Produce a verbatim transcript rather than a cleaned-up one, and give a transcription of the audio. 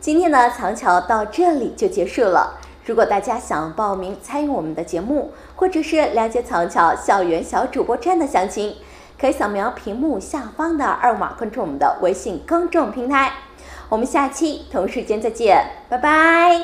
今天的藏桥到这里就结束了。如果大家想报名参与我们的节目，或者是了解藏桥校园小主播站的详情，可以扫描屏幕下方的二维码关注我们的微信公众平台。我们下期同时间再见，拜拜。